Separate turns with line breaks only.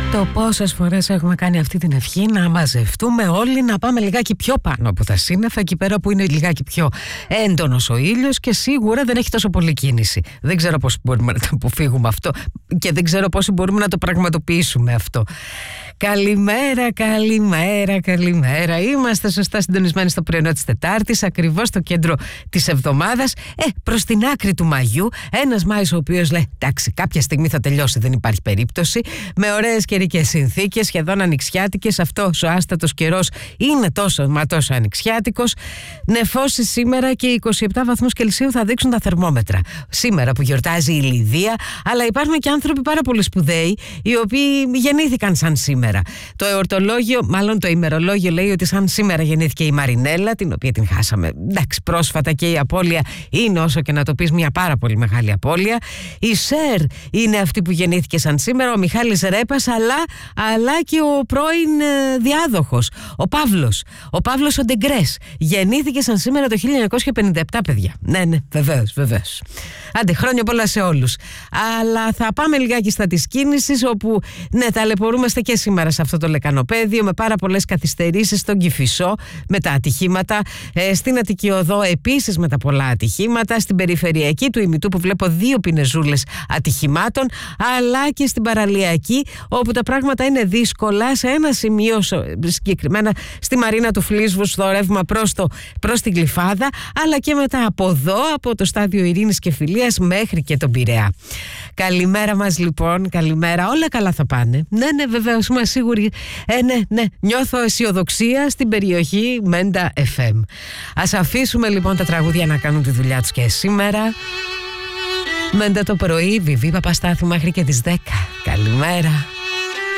Το πόσες φορές έχουμε κάνει αυτή την ευχή να μαζευτούμε όλοι, να πάμε λιγάκι πιο πάνω από τα σύννεφα, εκεί πέρα που είναι λιγάκι πιο έντονος ο ήλιος και σίγουρα δεν έχει τόσο πολύ κίνηση. Δεν ξέρω πώς μπορούμε να το αποφύγουμε αυτό και δεν ξέρω πώς μπορούμε να το πραγματοποιήσουμε αυτό. Καλημέρα, καλημέρα, καλημέρα. Είμαστε σωστά συντονισμένοι στο πρωινό της Τετάρτης, ακριβώς στο κέντρο της εβδομάδας, προς την άκρη του Μαγιού. Ένας Μάης ο οποίος λέει: εντάξει, κάποια στιγμή θα τελειώσει, δεν υπάρχει περίπτωση. Με ωραίες καιρικές συνθήκες, σχεδόν ανοιξιάτικες. Αυτός ο άστατος καιρός είναι τόσο ανοιξιάτικος. Νεφώσεις σήμερα και 27 βαθμούς Κελσίου θα δείξουν τα θερμόμετρα. Σήμερα που γιορτάζει η Λιδία, αλλά υπάρχουν και άνθρωποι πάρα πολύ σπουδαίοι, οι οποίοι γεννήθηκαν σαν σήμερα. Το εορτολόγιο, μάλλον το ημερολόγιο, λέει ότι σαν σήμερα γεννήθηκε η Μαρινέλα, την οποία την χάσαμε εντάξει πρόσφατα, και η απώλεια είναι, όσο και να το πεις, μια πάρα πολύ μεγάλη απώλεια. Η Σέρ είναι αυτή που γεννήθηκε σαν σήμερα, ο Μιχάλης Ρέπας, αλλά και ο πρώην διάδοχος, ο Παύλος ο Ντεγκρές, γεννήθηκε σαν σήμερα το 1957, παιδιά. Ναι, βεβαίως. Άντε, χρόνια πολλά σε όλους. Αλλά θα πάμε λιγάκι στα της κίνησης, όπου ταλαιπωρούμαστε και σήμερα σε αυτό το λεκανοπέδιο με πάρα πολλές καθυστερήσεις στον Κηφισό με τα ατυχήματα, στην Αττική Οδό επίσης με τα πολλά ατυχήματα, στην περιφερειακή του Ημιτού που βλέπω 2 πινεζούλες ατυχημάτων, αλλά και στην παραλιακή, όπου τα πράγματα είναι δύσκολα σε ένα σημείο, συγκεκριμένα στη Μαρίνα του Φλίσβου, στο ρεύμα προς την Γλυφάδα, αλλά και μετά από εδώ, από το στάδιο Ειρήνης και Φιλίας μέχρι και τον Πειραιά. Καλημέρα μας λοιπόν, καλημέρα. Όλα καλά θα πάνε. Ναι, βεβαίως, είμαι σίγουρη. Ναι. Νιώθω αισιοδοξία στην περιοχή Μέντα FM. Ας αφήσουμε λοιπόν τα τραγούδια να κάνουν τη δουλειά τους και σήμερα. Μέντα το πρωί, Βιβί Παπαστάθου μέχρι και τις 10. Καλημέρα.